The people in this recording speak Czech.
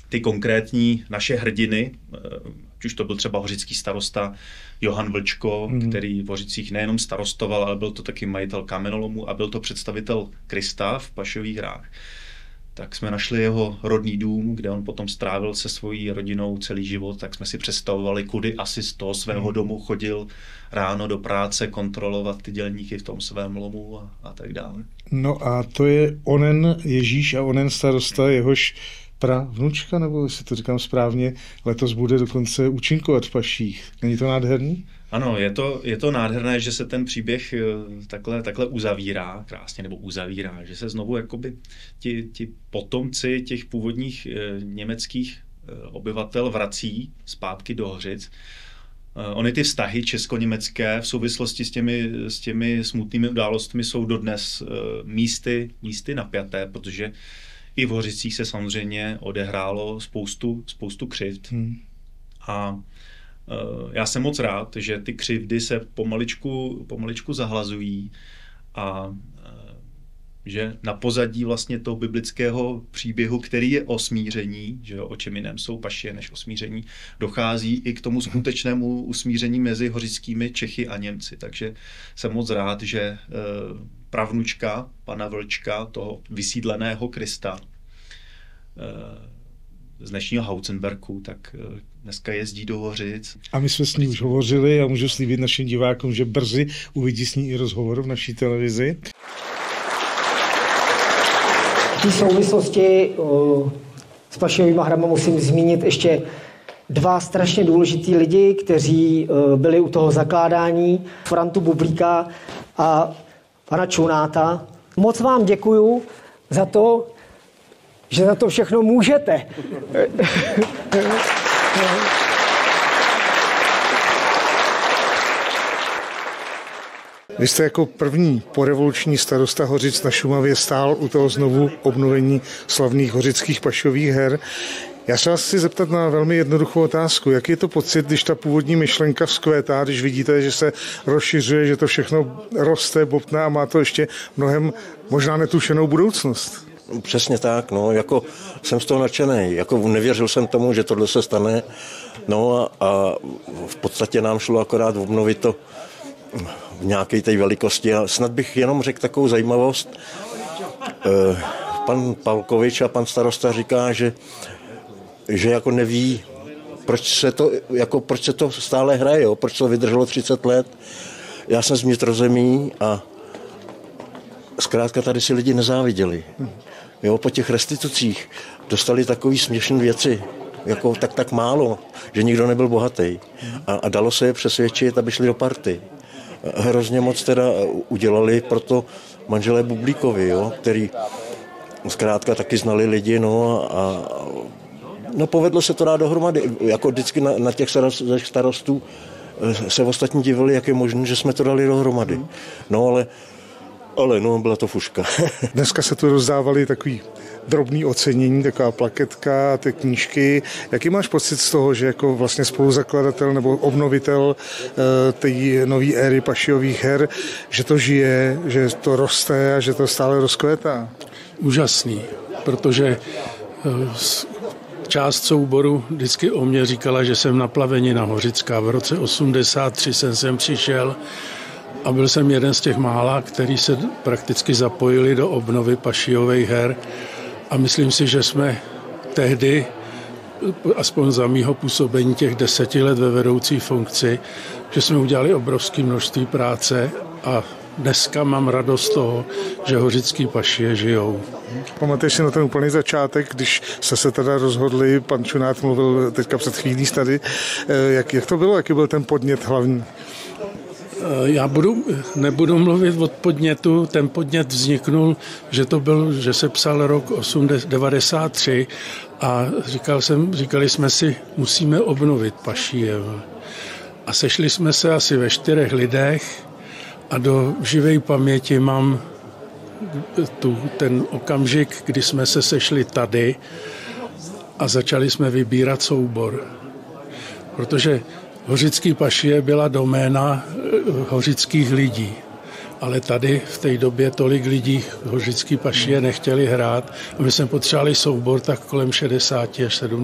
ty konkrétní naše hrdiny, už to byl třeba hořický starosta Johan Vlčko, který v Hořicích nejenom starostoval, ale byl to taky majitel kamenolomu a byl to představitel Krista v Pašových Hrách. Tak jsme našli jeho rodný dům, kde on potom strávil se svojí rodinou celý život, tak jsme si představovali, kudy asi z toho svého domu chodil ráno do práce kontrolovat ty dělníky v tom svém lomu a tak dále. No a to je onen Ježíš a onen starosta, jehož pravnučka, nebo jestli to říkám správně, letos bude dokonce účinkovat v Paších. Není to nádherný? Ano, je to nádherné, že se ten příběh takhle uzavírá, krásně, nebo uzavírá, že se znovu jakoby ti potomci těch původních německých obyvatel vrací zpátky do Hořic. Ony ty vztahy česko-německé v souvislosti s těmi smutnými událostmi jsou dodnes místy napjaté, protože i v Hořicích se samozřejmě odehrálo spoustu křivd. A já jsem moc rád, že ty křivdy se pomaličku zahlazují a že na pozadí vlastně toho biblického příběhu, který je o smíření, že o čem jiném jsou Pašie než o smíření, dochází i k tomu skutečnému usmíření mezi hořickými Čechy a Němci. Takže jsem moc rád, že pravnučka pana Vlčka, toho vysídleného Krista z dnešního Hauzenberku, tak dneska jezdí do Hořic. A my jsme s ní už hovořili a můžu slíbit našim divákům, že brzy uvidí s ní i rozhovor v naší televizi. V té souvislosti s Pašijovýma hrama musím zmínit ještě dva strašně důležitý lidi, kteří byli u toho zakládání, Frantu Bublíka a pana Čunáta. Moc vám děkuju za to, že za to všechno můžete. Vy jste jako první porevoluční starosta Hořic na Šumavě stál u toho znovu obnovení slavných hořických Pašových her. Já se vás chci zeptat na velmi jednoduchou otázku. Jaký je to pocit, když ta původní myšlenka vzkvétá, když vidíte, že se rozšiřuje, že to všechno roste, bobtná a má to ještě mnohem možná netušenou budoucnost? Přesně tak, no, jako jsem z toho nadšenej, jako nevěřil jsem tomu, že tohle se stane, no a v podstatě nám šlo akorát obnovit to v nějaké té velikosti a snad bych jenom řekl takovou zajímavost. Pan Pavkovič a pan starosta říká, že jako neví, proč se to stále hraje, jo? Proč to vydrželo 30 let. Já jsem z vnitrozemí a zkrátka tady si lidi nezáviděli. Jo, po těch restitucích dostali takový směšné věci, jako tak málo, že nikdo nebyl bohatý. A dalo se je přesvědčit, aby šli do party. Hrozně moc teda udělali proto manželé Bublíkovi, jo, který zkrátka taky znali lidi, no povedlo se to dát dohromady. Jako vždycky na těch starostů se ostatní divili, jak je možné, že jsme to dali dohromady. No ale byla to fuška. Dneska se tu rozdávaly takový drobný ocenění, taková plaketka, ty knížky. Jaký máš pocit z toho, že jako vlastně spoluzakladatel nebo obnovitel té nové éry Pašijových her, že to žije, že to roste a že to stále rozkvétá? Úžasný, protože část souboru vždycky o mě říkala, že jsem naplavenina hořická. V roce 1983 jsem sem přišel a byl jsem jeden z těch mála, který se prakticky zapojili do obnovy Pašijových her a myslím si, že jsme tehdy, aspoň za mýho působení těch 10 let ve vedoucí funkci, že jsme udělali obrovské množství práce a dneska mám radost toho, že hořický Pašije žijou. Pamatuješ si na ten úplný začátek, když jste se teda rozhodli, pan Čunát mluvil teďka před chvílí tady, jak to bylo, jaký byl ten podnět hlavní? Já nebudu mluvit od podnětu, ten podnět vzniknul, že se psal rok 1993 a říkali jsme si, musíme obnovit Pašijev. A sešli jsme se asi ve 4 lidech a do živé paměti mám ten okamžik, kdy jsme se sešli tady a začali jsme vybírat soubor. Protože hořický Pašije byla doména hořických lidí, ale tady v té době tolik lidí hořický Pašije nechtěli hrát a my jsme potřebovali soubor tak kolem 60 až 70.